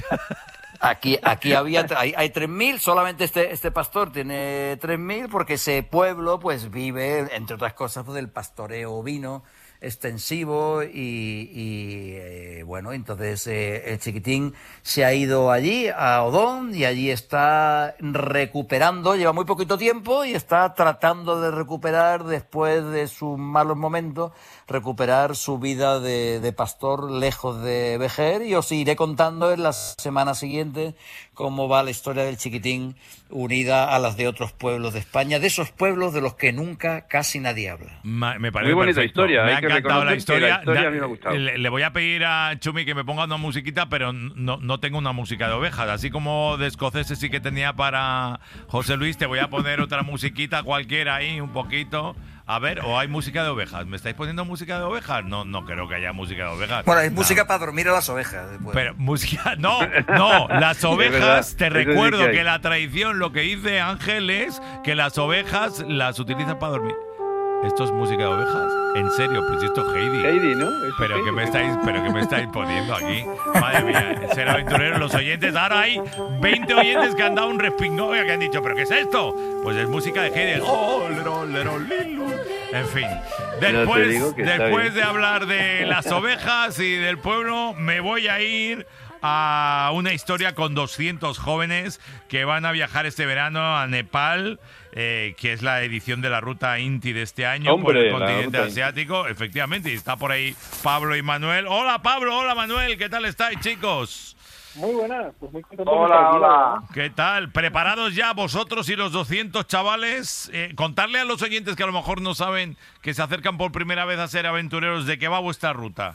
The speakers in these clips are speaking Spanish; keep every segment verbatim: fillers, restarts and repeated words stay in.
Aquí, aquí había, hay, hay tres mil, solamente este, este pastor tiene tres mil porque ese pueblo pues vive, entre otras cosas, pues, del pastoreo ovino extensivo y, y eh, bueno, entonces eh, el chiquitín se ha ido allí, a Odón, y allí está recuperando, lleva muy poquito tiempo y está tratando de recuperar después de sus malos momentos, recuperar su vida de, de pastor lejos de Vejer, y os iré contando en la semana siguiente cómo va la historia del chiquitín unida a las de otros pueblos de España, de esos pueblos de los que nunca casi nadie habla. Ma, me parece muy bonita perfecto. historia. Me hay ha que encantado la historia. la historia a mí me ha gustado. Le, le voy a pedir a Chumi que me ponga una musiquita, pero no, no tengo una música de ovejas. Así como de escoceses sí que tenía para José Luis, te voy a poner otra musiquita cualquiera ahí, un poquito. A ver, ¿o hay música de ovejas? ¿Me estáis poniendo música de ovejas? No, no creo que haya música de ovejas. Bueno, hay no. música para dormir a las ovejas. Después. Pero música, no, no, las ovejas, te recuerdo sí que, que la tradición, lo que dice Ángel es que las ovejas las utilizan para dormir. ¿Esto es música de ovejas? ¿En serio? Pues esto es Heidi. Heidi, ¿no? Eso Pero es que Heidi. me estáis, pero que me estáis poniendo aquí. Madre mía, ser aventurero, los oyentes. Ahora hay veinte oyentes que han dado un respingón y que han dicho, ¿pero qué es esto? Pues es música de Heidi. Oh, lero, lero, lilu. En fin, después, digo que después de hablar de las ovejas y del pueblo, me voy a ir a una historia con doscientos jóvenes que van a viajar este verano a Nepal, eh, que es la edición de la Ruta Inti de este año. Hombre, por el la continente Ruta asiático, efectivamente, y está por ahí Pablo y Manuel. Hola Pablo, hola Manuel, ¿qué tal estáis, chicos? Muy buenas, pues muy contento. Hola, hola. ¿Qué tal? ¿Preparados ya vosotros y los doscientos chavales? Eh, contarle a los oyentes que a lo mejor no saben, que se acercan por primera vez a ser aventureros, ¿de qué va vuestra ruta?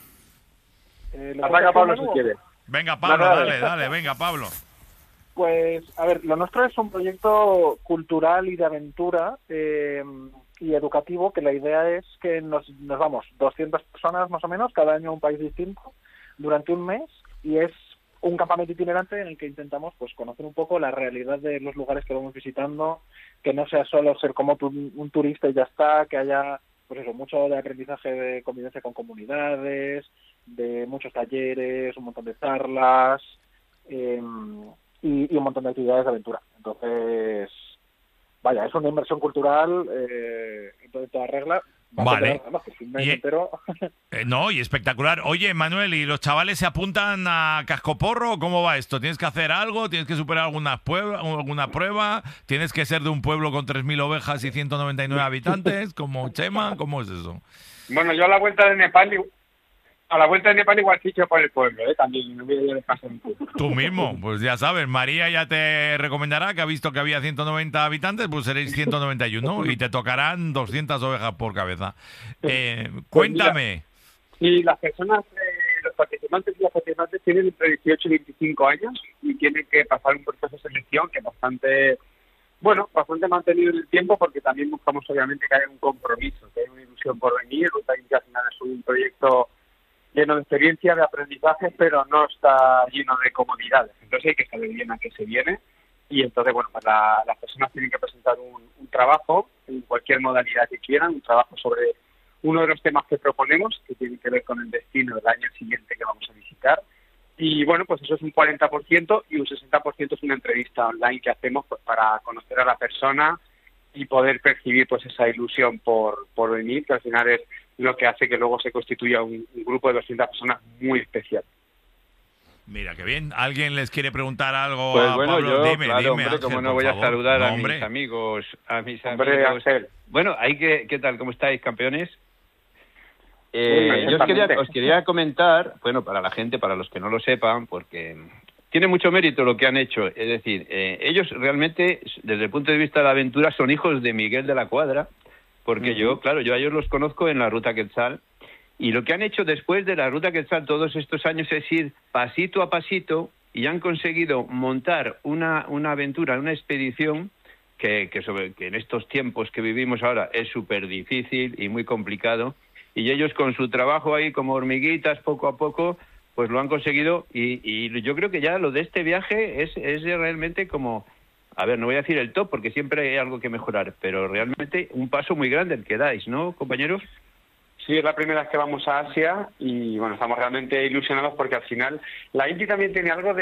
Eh, ¿lo Arranca cuentas Pablo tú, si Manu? quiere. Venga, Pablo, Dale, dale, dale. dale, venga, Pablo. Pues, a ver, lo nuestro es un proyecto cultural y de aventura eh, y educativo, que la idea es que nos, nos vamos doscientas personas más o menos, cada año a un país distinto, durante un mes, y es un campamento itinerante en el que intentamos pues conocer un poco la realidad de los lugares que vamos visitando, que no sea solo ser como tu, un turista y ya está, que haya pues eso, mucho de aprendizaje de convivencia con comunidades, de muchos talleres, un montón de charlas eh, y, y un montón de actividades de aventura. Entonces, vaya, es una inversión cultural eh, en toda regla. Vale. Además, que es un mes Y- entero. Eh, no, y espectacular. Oye, Manuel, ¿y los chavales se apuntan a cascoporro? ¿Cómo va esto? ¿Tienes que hacer algo? ¿Tienes que superar alguna prueba? ¿Alguna prueba? ¿Tienes que ser de un pueblo con tres mil ovejas y ciento noventa y nueve habitantes, como Chema? ¿Cómo es eso? Bueno, yo a la vuelta de Nepal, igu- a la vuelta de Nepal igual ficho por el pueblo, ¿eh? También me voy a ir de paso en pueblo. Tú mismo, pues ya sabes, María ya te recomendará que ha visto que había ciento noventa habitantes, pues seréis ciento noventa y uno y te tocarán doscientas ovejas por cabeza. Eh, cuéntame. Y las personas, eh, los participantes y las participantes tienen entre dieciocho y veinticinco años y tienen que pasar un proceso de selección que es bastante, bueno, bastante mantenido en el tiempo, porque también buscamos obviamente que haya un compromiso, que haya una ilusión por venir. Ruta Inti al final es un proyecto lleno de experiencia, de aprendizaje, pero no está lleno de comodidades. Entonces hay que saber bien a qué se viene. Y entonces, bueno, pues la- las personas tienen que presentar un, un trabajo en cualquier modalidad que quieran, un trabajo sobre uno de los temas que proponemos, que tiene que ver con el destino del año siguiente que vamos a visitar. Y bueno, pues eso es un cuarenta por ciento y un sesenta por ciento es una entrevista online que hacemos pues para conocer a la persona y poder percibir pues esa ilusión por, por venir, que al final es lo que hace que luego se constituya un, un grupo de doscientas personas muy especial. Mira, qué bien. ¿Alguien les quiere preguntar algo Pues a bueno, Pablo? yo, dime, claro, dime, hombre, Ángel, como no por voy a favor. saludar No, a hombre. mis amigos, a mis Hombre, amigos. Ángel. Bueno, hay que, ¿qué tal? ¿Cómo estáis, campeones? Muy Eh, bien, yo os quería, perfectamente. os quería comentar, bueno, para la gente, para los que no lo sepan, porque tiene mucho mérito lo que han hecho. Es decir, eh, ellos realmente, desde el punto de vista de la aventura, son hijos de Miguel de la Cuadra, porque Ujú. yo, claro, yo a ellos los conozco en la Ruta Quetzal, y lo que han hecho después de la Ruta Quetzal todos estos años es ir pasito a pasito, y han conseguido montar una, una aventura, una expedición que, que, sobre, que en estos tiempos que vivimos ahora es súper difícil y muy complicado, y ellos con su trabajo ahí como hormiguitas poco a poco pues lo han conseguido, y, y yo creo que ya lo de este viaje es, es realmente como, a ver, no voy a decir el top porque siempre hay algo que mejorar, pero realmente un paso muy grande el que dais, ¿no, compañeros? Sí, es la primera vez que vamos a Asia y bueno, estamos realmente ilusionados porque al final la Inti también tiene algo de